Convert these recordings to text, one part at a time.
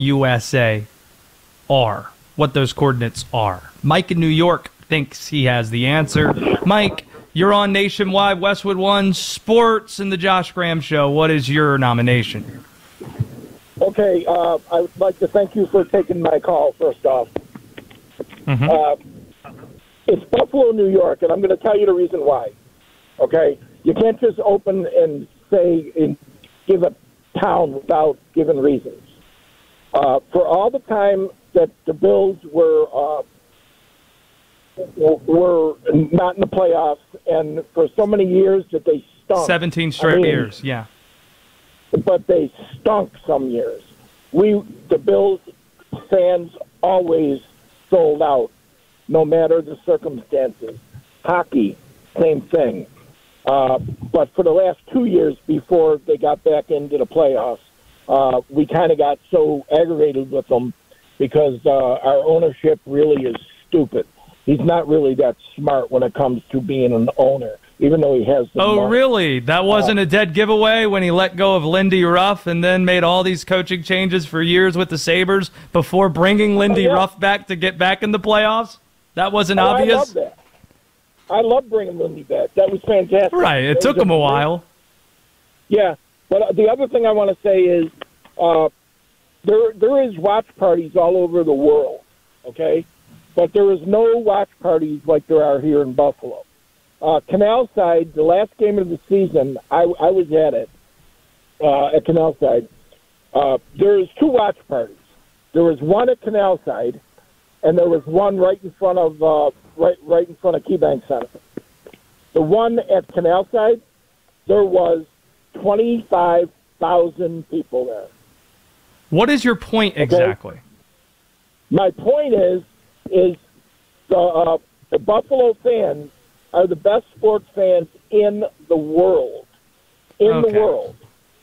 USA are, what those coordinates are. Mike in New York thinks he has the answer. Mike, you're on Nationwide Westwood One Sports and the Josh Graham Show. What is your nomination? Okay, I would like to thank you for taking my call, first off. It's Buffalo, New York, and I'm going to tell you the reason why. Okay? You can't just open and say and give a town without giving reasons. For all the time that the Bills were not in the playoffs, and for so many years that they stunk. 17 straight years, yeah. But they stunk some years. The Bills fans always sold out, no matter the circumstances. Hockey, same thing. But for the last 2 years before they got back into the playoffs, we kind of got so aggravated with them because our ownership really is stupid. He's not really that smart when it comes to being an owner, even though he has the money. Really? That wasn't a dead giveaway when he let go of Lindy Ruff and then made all these coaching changes for years with the Sabres before bringing Lindy Ruff back to get back in the playoffs? That wasn't obvious? I love that. I love bringing Lindy back. That was fantastic. Right. It took him a while. Yeah. But the other thing I want to say is there is watch parties all over the world, okay? But there is no watch parties like there are here in Buffalo. Canal Side, the last game of the season, I was at it, at Canal Side. There's 2 watch parties. There was one at Canal Side, and there was one right in front of right in front of KeyBank Center. The one at Canal Side, there was 25,000 people there. What is your point exactly? My point is the Buffalo fans are the best sports fans in the world. In the world.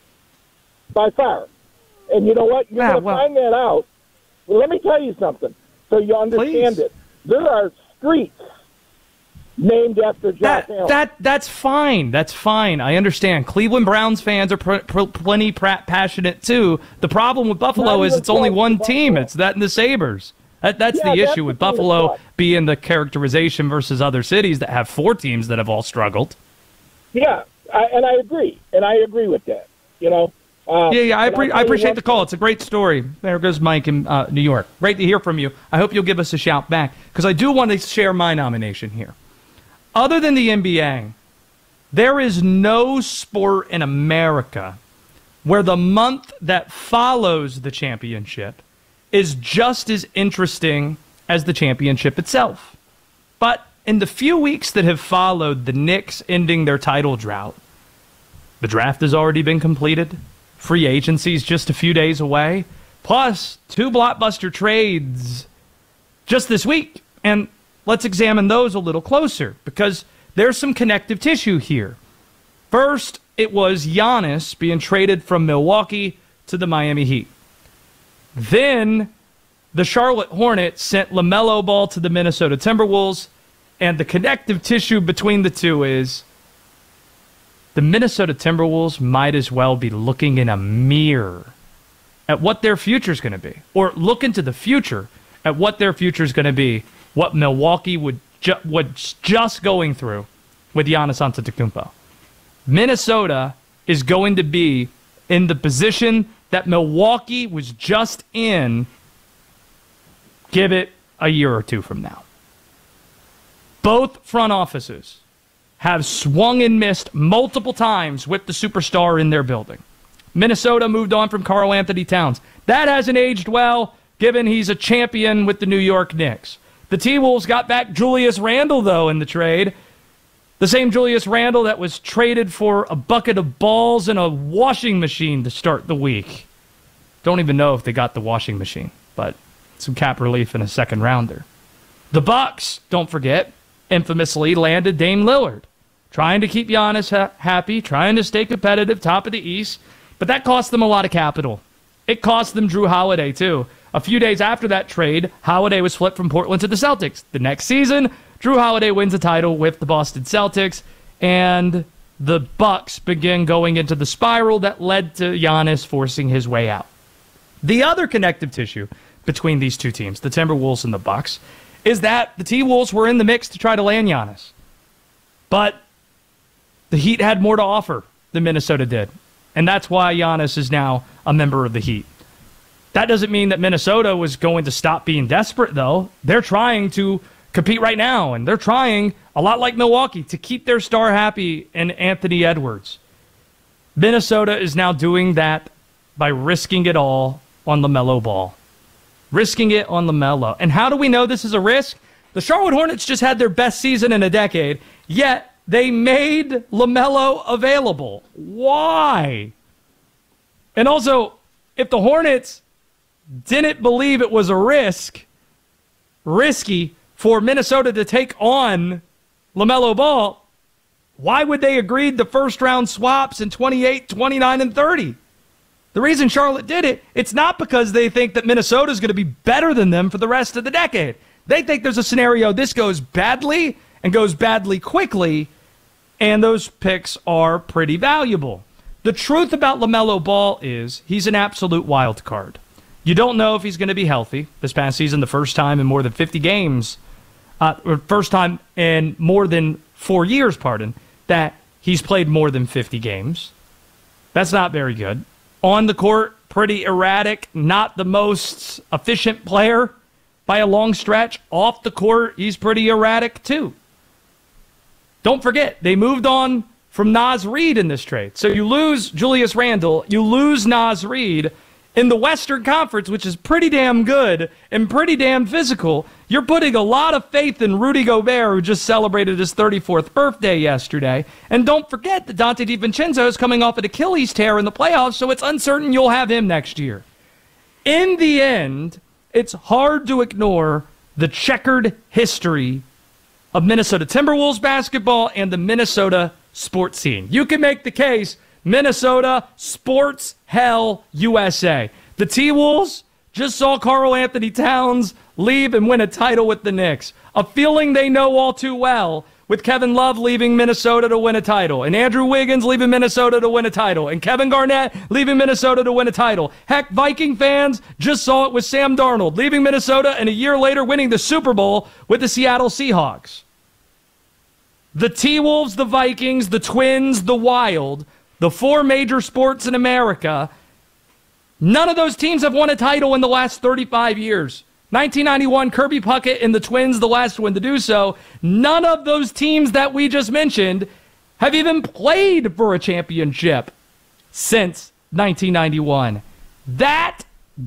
By far. And you know what? You're going to find that out. Well, let me tell you something so you understand it. There are streets named after Josh Allen. That's fine. That's fine. I understand. Cleveland Browns fans are plenty passionate, too. The problem with Buffalo is it's only one team. It's that and the Sabres. That's the issue with Buffalo being the characterization versus other cities that have 4 teams that have all struggled. Yeah, and I agree. And I agree with that, you know. I appreciate the call. It's a great story. There goes Mike in New York. Great to hear from you. I hope you'll give us a shout back because I do want to share my nomination here. Other than the NBA, there is no sport in America where the month that follows the championship is just as interesting as the championship itself. But in the few weeks that have followed the Knicks ending their title drought, the draft has already been completed. Free agency is just a few days away. Plus, 2 blockbuster trades just this week. And let's examine those a little closer because there's some connective tissue here. First, it was Giannis being traded from Milwaukee to the Miami Heat. Then the Charlotte Hornets sent LaMelo Ball to the Minnesota Timberwolves, and the connective tissue between the two is the Minnesota Timberwolves might as well be looking in a mirror at what their future is going to be, or look into the future at what their future is going to be, what Milwaukee was just going through with Giannis Antetokounmpo. Minnesota is going to be in the position that Milwaukee was just in, give it a year or 2 from now. Both front offices have swung and missed multiple times with the superstar in their building. Minnesota moved on from Karl Anthony Towns. That hasn't aged well, given he's a champion with the New York Knicks. The T-Wolves got back Julius Randle, though, in the trade. The same Julius Randle that was traded for a bucket of balls and a washing machine to start the week. Don't even know if they got the washing machine, but some cap relief in a second rounder. The Bucks, don't forget, infamously landed Dame Lillard, trying to keep Giannis happy, trying to stay competitive, top of the East, but that cost them a lot of capital. It cost them Drew Holiday, too. A few days after that trade, Holiday was flipped from Portland to the Celtics. The next season, Drew Holiday wins a title with the Boston Celtics, and the Bucks begin going into the spiral that led to Giannis forcing his way out. The other connective tissue between these two teams, the Timberwolves and the Bucks, is that the T-Wolves were in the mix to try to land Giannis. But the Heat had more to offer than Minnesota did. And that's why Giannis is now a member of the Heat. That doesn't mean that Minnesota was going to stop being desperate, though. They're trying to compete right now, and they're trying, a lot like Milwaukee, to keep their star happy in Anthony Edwards. Minnesota is now doing that by risking it all on LaMelo Ball. Risking it on LaMelo. And how do we know this is a risk? The Charlotte Hornets just had their best season in a decade, yet they made LaMelo available. Why? And also, if the Hornets didn't believe it was a risky for Minnesota to take on LaMelo Ball, why would they agree to first-round swaps in 28, 29, and 30? The reason Charlotte did it, it's not because they think that Minnesota is going to be better than them for the rest of the decade. They think there's a scenario this goes badly and goes badly quickly, and those picks are pretty valuable. The truth about LaMelo Ball is he's an absolute wild card. You don't know if he's going to be healthy. This past season, the first time in more than 50 games, or first time in more than 4 years, that he's played more than 50 games. That's not very good. On the court, pretty erratic, not the most efficient player by a long stretch. Off the court, he's pretty erratic too. Don't forget, they moved on from Naz Reid in this trade. So you lose Julius Randle, you lose Naz Reid. In the Western Conference, which is pretty damn good and pretty damn physical, you're putting a lot of faith in Rudy Gobert, who just celebrated his 34th birthday yesterday. And don't forget that Dante DiVincenzo is coming off an Achilles tear in the playoffs, so it's uncertain you'll have him next year. In the end, it's hard to ignore the checkered history of Minnesota Timberwolves basketball and the Minnesota sports scene. You can make the case Minnesota sports hell USA. The T-Wolves just saw Karl Anthony Towns leave and win a title with the Knicks. A feeling they know all too well, with Kevin Love leaving Minnesota to win a title, and Andrew Wiggins leaving Minnesota to win a title, and Kevin Garnett leaving Minnesota to win a title. Heck, Viking fans just saw it with Sam Darnold leaving Minnesota and a year later winning the Super Bowl with the Seattle Seahawks. The T-Wolves, the Vikings, the Twins, the Wild, the four major sports in America, none of those teams have won a title in the last 35 years. 1991, Kirby Puckett and the Twins, the last one to do so. None of those teams that we just mentioned have even played for a championship since 1991. That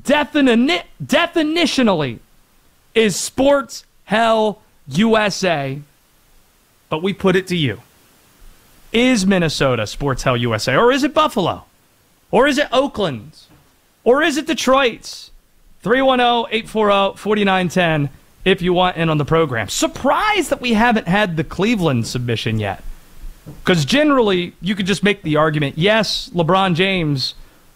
definitionally is sports hell USA. But we put it to you. Is Minnesota sports hell USA? Or is it Buffalo? Or is it Oakland? Or is it Detroit? 310-840-4910 if you want in on the program. Surprised that we haven't had the Cleveland submission yet. Because generally, you could just make the argument, yes, LeBron James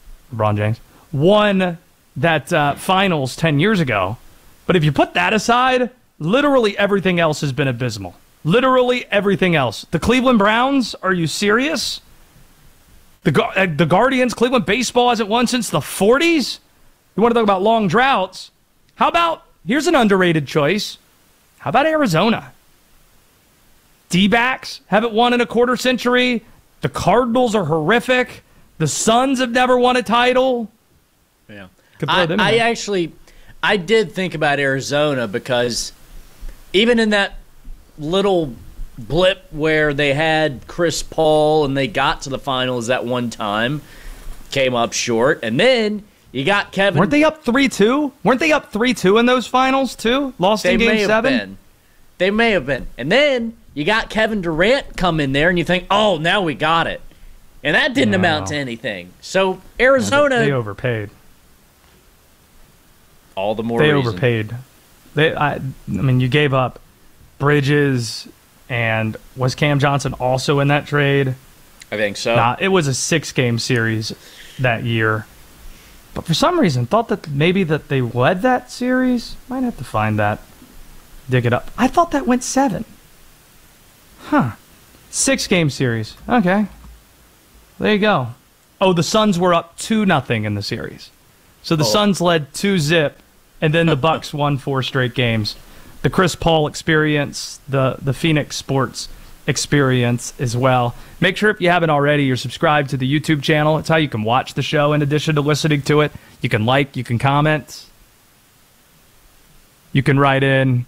won that finals 10 years ago. But if you put that aside, literally everything else has been abysmal. Literally everything else. The Cleveland Browns, are you serious? The Guardians, Cleveland baseball hasn't won since the 40s? You want to talk about long droughts? How about, here's an underrated choice. How about Arizona? D-backs haven't won in a quarter century. The Cardinals are horrific. The Suns have never won a title. Yeah. I did think about Arizona because even in that little blip where they had Chris Paul and they got to the finals that one time, came up short, and then you got Kevin. Weren't they up 3-2? Weren't they up 3-2 in those finals too? Lost in Game 7? They may have been. And then you got Kevin Durant come in there and you think, oh, now we got it. And that didn't amount to anything. So Arizona, they overpaid. All the more they reason. Overpaid. I mean, you gave up Bridges, and was Cam Johnson also in that trade? I think so. Nah, it was a 6-game series that year. But for some reason, thought that maybe that they led that series. Might have to find that. Dig it up. I thought that went 7. Huh. 6-game series. Okay. There you go. Oh, the Suns were up 2-0 in the series. So the Suns led 2-0, and then the Bucks won 4 straight games. The Chris Paul experience, the Phoenix Sports experience as well. Make sure if you haven't already, you're subscribed to the YouTube channel. It's how you can watch the show in addition to listening to it. You can like, you can comment, you can write in.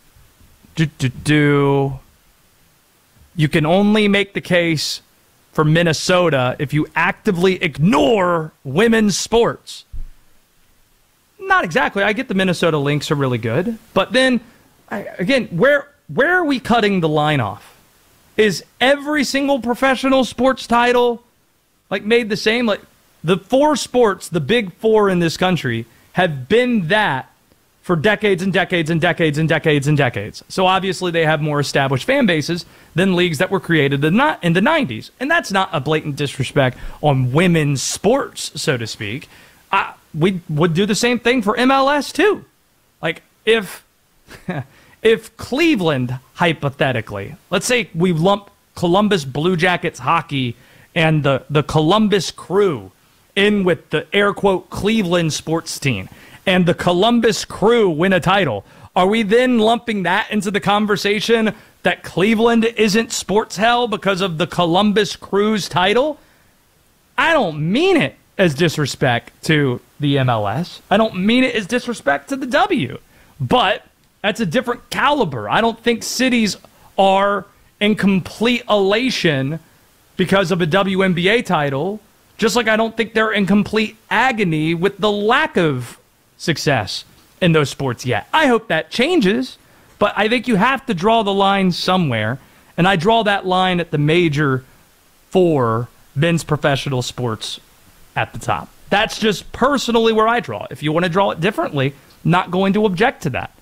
You can only make the case for Minnesota if you actively ignore women's sports. Not exactly. I get the Minnesota Lynx are really good. But then, again, where are we cutting the line off? Is every single professional sports title made the same? Like the 4 sports, the big 4 in this country, have been that for decades and decades and decades and decades and decades. So obviously they have more established fan bases than leagues that were created in the 90s. And that's not a blatant disrespect on women's sports, so to speak. We would do the same thing for MLS too. Like if Cleveland, hypothetically, let's say we lump Columbus Blue Jackets hockey and the Columbus Crew in with the air quote Cleveland sports team, and the Columbus Crew win a title, are we then lumping that into the conversation that Cleveland isn't sports hell because of the Columbus Crew's title? I don't mean it as disrespect to the MLS. I don't mean it as disrespect to the W. But that's a different caliber. I don't think cities are in complete elation because of a WNBA title, just like I don't think they're in complete agony with the lack of success in those sports yet. I hope that changes, but I think you have to draw the line somewhere, and I draw that line at the major 4 men's professional sports at the top. That's just personally where I draw. If you want to draw it differently, not going to object to that.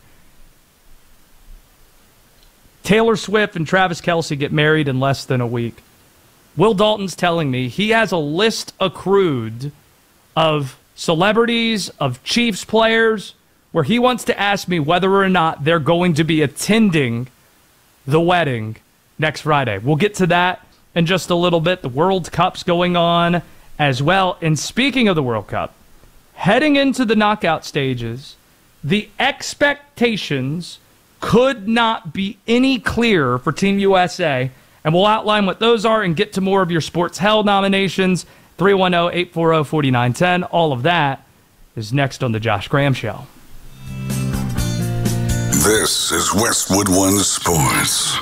Taylor Swift and Travis Kelce get married in less than a week. Will Dalton's telling me he has a list accrued of celebrities, of Chiefs players, where he wants to ask me whether or not they're going to be attending the wedding next Friday. We'll get to that in just a little bit. The World Cup's going on as well. And speaking of the World Cup, heading into the knockout stages, the expectations could not be any clearer for Team USA. And we'll outline what those are and get to more of your Sports Hell nominations. 310-840-4910. All of that is next on The Josh Graham Show. This is Westwood One Sports.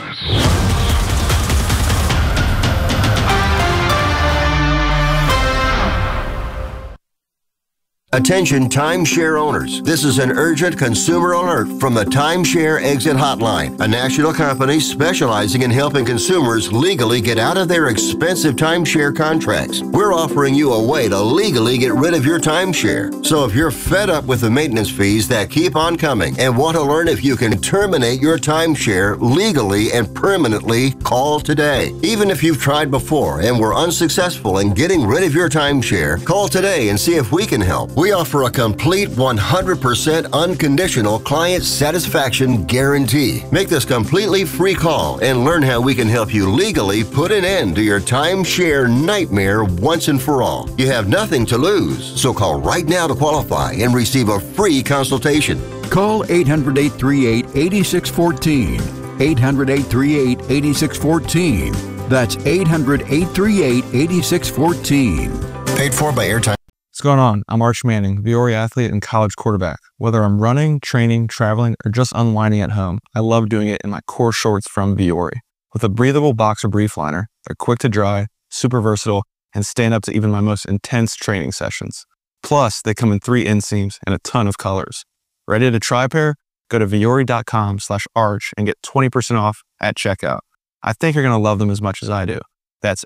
Attention timeshare owners. This is an urgent consumer alert from the Timeshare Exit Hotline, a national company specializing in helping consumers legally get out of their expensive timeshare contracts. We're offering you a way to legally get rid of your timeshare. So if you're fed up with the maintenance fees that keep on coming and want to learn if you can terminate your timeshare legally and permanently, call today. Even if you've tried before and were unsuccessful in getting rid of your timeshare, call today and see if we can help. We offer a complete 100% unconditional client satisfaction guarantee. Make this completely free call and learn how we can help you legally put an end to your timeshare nightmare once and for all. You have nothing to lose, so call right now to qualify and receive a free consultation. Call 800-838-8614. 800-838-8614. That's 800-838-8614. Paid for by Airtime. What's going on? I'm Arch Manning, Viore athlete and college quarterback. Whether I'm running, training, traveling, or just unwinding at home, I love doing it in my core shorts from Viore. With a breathable boxer brief liner, they're quick to dry, super versatile, and stand up to even my most intense training sessions. Plus, they come in 3 inseams and a ton of colors. Ready to try a pair? Go to Viore.com/arch and get 20% off at checkout. I think you're going to love them as much as I do. That's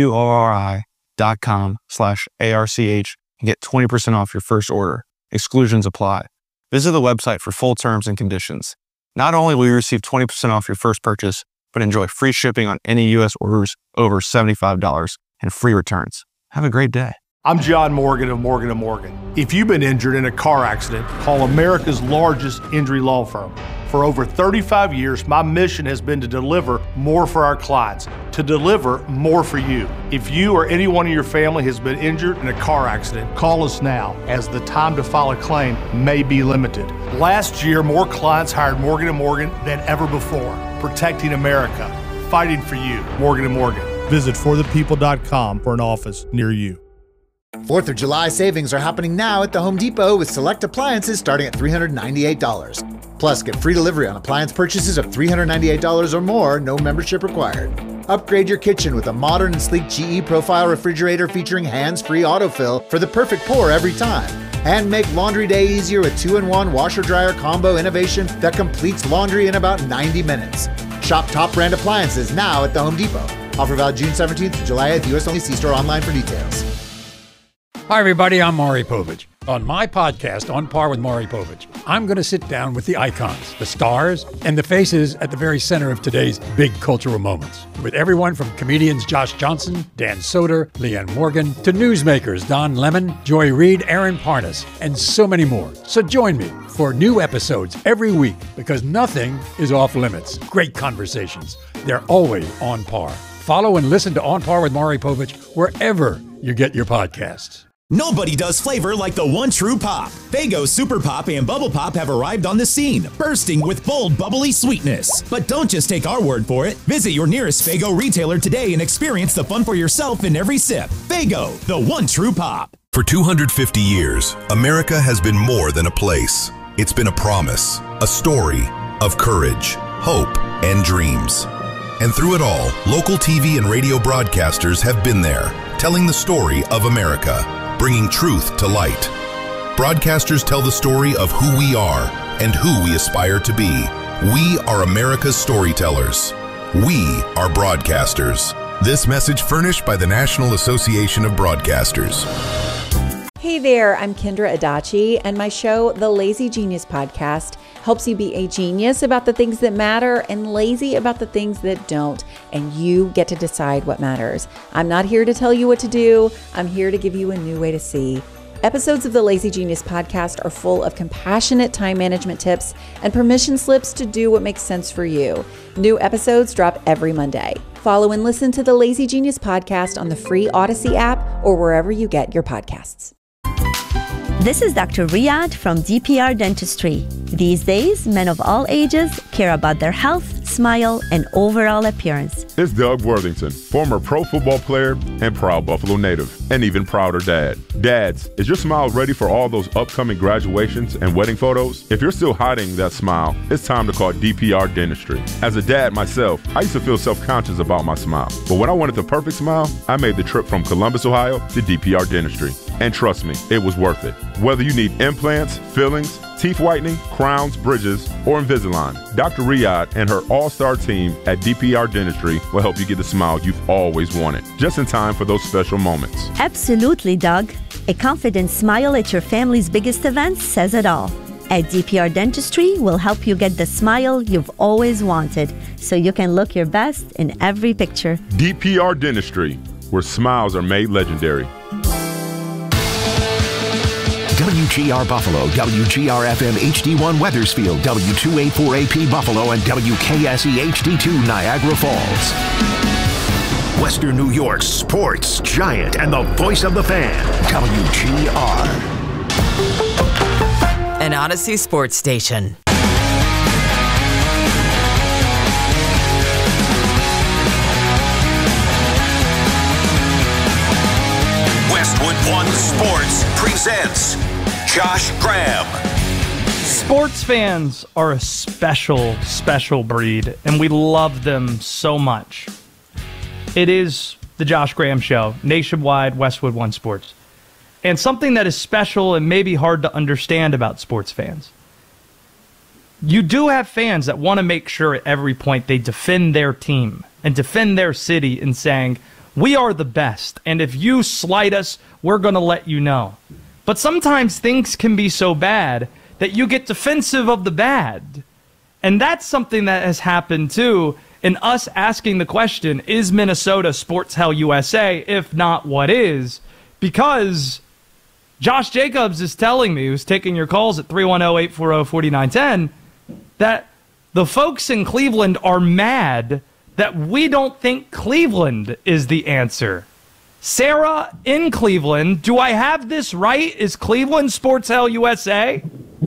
VUORI.com/ARCH and get 20% off your first order. Exclusions apply. Visit the website for full terms and conditions. Not only will you receive 20% off your first purchase, but enjoy free shipping on any U.S. orders over $75 and free returns. Have a great day. I'm John Morgan of Morgan & Morgan. If you've been injured in a car accident, call America's largest injury law firm, For over 35 years, my mission has been to deliver more for our clients, to deliver more for you. If you or anyone in your family has been injured in a car accident, call us now, as the time to file a claim may be limited. Last year, more clients hired Morgan & Morgan than ever before, protecting America, fighting for you. Morgan & Morgan. Visit forthepeople.com for an office near you. 4th of July savings are happening now at the Home Depot with select appliances starting at $398. Plus, get free delivery on appliance purchases of $398 or more, no membership required. Upgrade your kitchen with a modern and sleek GE Profile refrigerator featuring hands-free autofill for the perfect pour every time. And make laundry day easier with 2-in-1 washer-dryer combo innovation that completes laundry in about 90 minutes. Shop top brand appliances now at the Home Depot. Offer valid June 17th to July 8th. U.S. only. See store online for details. Hi, everybody. I'm Maury Povich. On my podcast, On Par with Maury Povich, I'm going to sit down with the icons, the stars, and the faces at the very center of today's big cultural moments. With everyone from comedians Josh Johnson, Dan Soder, Leanne Morgan, to newsmakers Don Lemon, Joy Reid, Aaron Parnas, and so many more. So join me for new episodes every week because nothing is off limits. Great conversations. They're always on par. Follow and listen to On Par with Maury Povich wherever you get your podcasts. Nobody does flavor like the one true pop. Faygo Super Pop and Bubble Pop have arrived on the scene, bursting with bold, bubbly sweetness. But don't just take our word for it. Visit your nearest Faygo retailer today and experience the fun for yourself in every sip. Faygo, the one true pop. For 250 years, America has been more than a place. It's been a promise, a story of courage, hope, and dreams. And through it all, local TV and radio broadcasters have been there, telling the story of America, bringing truth to light. Broadcasters tell the story of who we are and who we aspire to be. We are America's storytellers. We are broadcasters. This message furnished by the National Association of Broadcasters. Hey there, I'm Kendra Adachi, and my show, The Lazy Genius Podcast, helps you be a genius about the things that matter and lazy about the things that don't, and you get to decide what matters. I'm not here to tell you what to do. I'm here to give you a new way to see. Episodes of the Lazy Genius Podcast are full of compassionate time management tips and permission slips to do what makes sense for you. New episodes drop every Monday. Follow and listen to the Lazy Genius Podcast on the free Odyssey app or wherever you get your podcasts. This is Dr. Riyadh from DPR Dentistry. These days, men of all ages care about their health, smile, and overall appearance. It's Doug Worthington, former pro football player and proud Buffalo native, and even prouder dad. Dads, is your smile ready for all those upcoming graduations and wedding photos? If you're still hiding that smile, it's time to call DPR Dentistry. As a dad myself, I used to feel self-conscious about my smile. But when I wanted the perfect smile, I made the trip from Columbus, Ohio to DPR Dentistry. And trust me, it was worth it. Whether you need implants, fillings, teeth whitening, crowns, bridges, or Invisalign, Dr. Riyadh and her all-star team at DPR Dentistry will help you get the smile you've always wanted, just in time for those special moments. Absolutely, Doug. A confident smile at your family's biggest events says it all. At DPR Dentistry, we'll help you get the smile you've always wanted, so you can look your best in every picture. DPR Dentistry, where smiles are made legendary. WGR Buffalo, WGR-FM HD1 Weathersfield, W284AP Buffalo, and WKSE HD2 Niagara Falls. Western New York's sports giant and the voice of the fan, WGR. An Odyssey sports station. Westwood One Sports presents Josh Graham. Sports fans are a special, special breed, and we love them so much. It is the Josh Graham Show, nationwide, Westwood One Sports. And something that is special and maybe hard to understand about sports fans. You do have fans that want to make sure at every point they defend their team and defend their city in saying, we are the best, and if you slight us, we're going to let you know. But sometimes things can be so bad that you get defensive of the bad. And that's something that has happened too in us asking the question, is Minnesota Sports Hell USA? If not, what is? Because Josh Jacobs is telling me, who's taking your calls at 310-840-4910, that The folks in Cleveland are mad that we don't think Cleveland is the answer. Sarah in Cleveland, do I have this right? Is Cleveland Sports Hell USA?